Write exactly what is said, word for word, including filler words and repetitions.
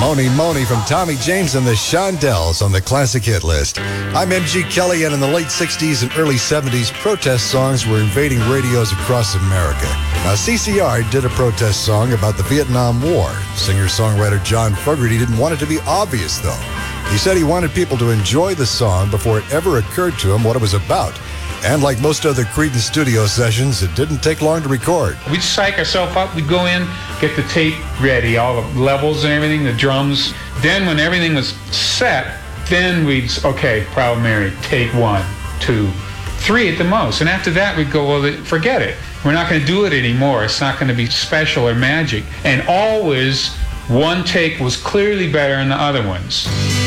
Moni Moni from Tommy James and the Shondells on the classic hit list. I'm M G Kelly, and in the late sixties and early seventies, protest songs were invading radios across America. Now, C C R did a protest song about the Vietnam War. Singer-songwriter John Fogerty didn't want it to be obvious, though. He said he wanted people to enjoy the song before it ever occurred to him what it was about. And like most other Creedence studio sessions, it didn't take long to record. We'd psych ourselves up. We'd go in, get the tape ready, all the levels and everything, the drums. Then when everything was set, then we'd, okay, Proud Mary, take one, two, three at the most. And after that, we'd go, well, forget it. We're not going to do it anymore. It's not going to be special or magic. And always, one take was clearly better than the other ones.